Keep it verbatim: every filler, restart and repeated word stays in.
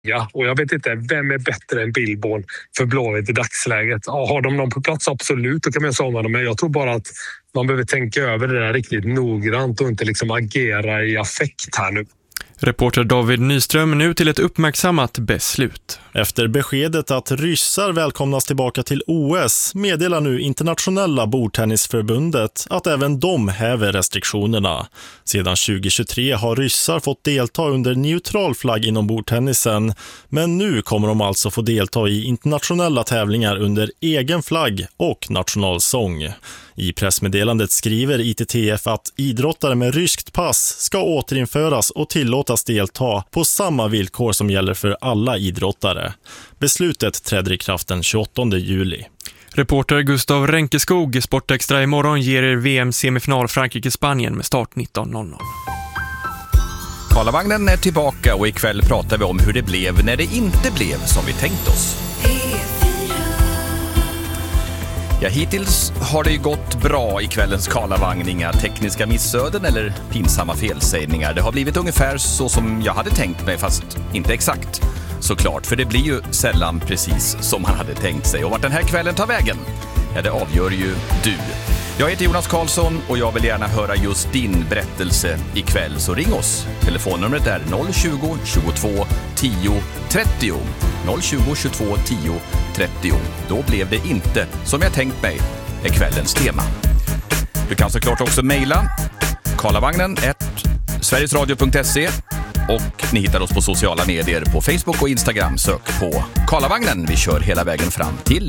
Ja, och jag vet inte, vem är bättre än Billborn för Blåvitt i dagsläget? Ja, har de någon på plats? Absolut, då kan man somna dem. Men jag tror bara att man behöver tänka över det där riktigt noggrant och inte liksom agera i affekt här nu. Reporter David Nyström nu till ett uppmärksammat beslut. Efter beskedet att ryssar välkomnas tillbaka till O S meddelar nu Internationella bordtennisförbundet att även de häver restriktionerna. Sedan tjugohundratjugotre har ryssar fått delta under neutral flagg inom bordtennisen, men nu kommer de alltså få delta i internationella tävlingar under egen flagg och nationalsång. I pressmeddelandet skriver I T T F att idrottare med ryskt pass ska återinföras och tillåtas delta på samma villkor som gäller för alla idrottare. Beslutet träder i kraft den tjugoåttonde juli. Reporter Gustav Ränkeskog, Sportextra imorgon ger er V M-semifinal Frankrike-Spanien med start nitton noll noll. Karlavagnen är tillbaka och ikväll pratar vi om hur det blev när det inte blev som vi tänkt oss. Ja, hittills har det ju gått bra i kvällens Karlavagn. Inga tekniska missöden eller pinsamma felsägningar. Det har blivit ungefär så som jag hade tänkt mig, fast inte exakt såklart. För det blir ju sällan precis som man hade tänkt sig. Och vart den här kvällen tar vägen, ja, det avgör ju du. Jag heter Jonas Karlsson och jag vill gärna höra just din berättelse ikväll. Så ring oss. Telefonnumret är noll tjugo, tjugotvå, tio, trettio. noll tjugo, tjugotvå, tio, trettio. Då blev det inte som jag tänkt mig är kvällens tema. Du kan såklart också mejla karlavagnen at sverigesradio punkt se och ni hittar oss på sociala medier på Facebook och Instagram. Sök på Karlavagnen. Vi kör hela vägen fram till